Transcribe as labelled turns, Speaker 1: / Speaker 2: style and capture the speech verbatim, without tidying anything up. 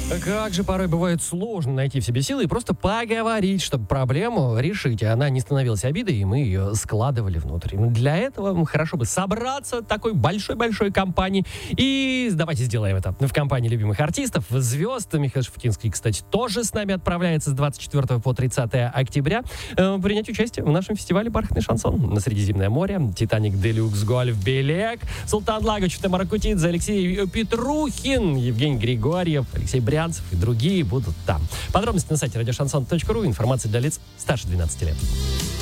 Speaker 1: Как же порой бывает сложно найти в себе силы и просто поговорить, чтобы проблему решить, и она не становилась обидой, и мы ее складывали внутрь. Для этого хорошо бы собраться такой большой-большой компанией, и давайте сделаем это в компании любимых артистов, звезд. Михаил Шуфутинский, кстати, тоже с нами отправляется с двадцать четвёртого по тридцатое октября э, принять участие в нашем фестивале «Бархатный шансон» на Средиземное море. «Титаник Делюкс», Гольф Белек, Султан Лагович, Тамара Кутидзе, Алексей Петрухин, Евгений Григорьев, Алексей Брянцев и другие будут там. Подробности на сайте радиошансон точка ру. Информация для лиц старше двенадцати лет.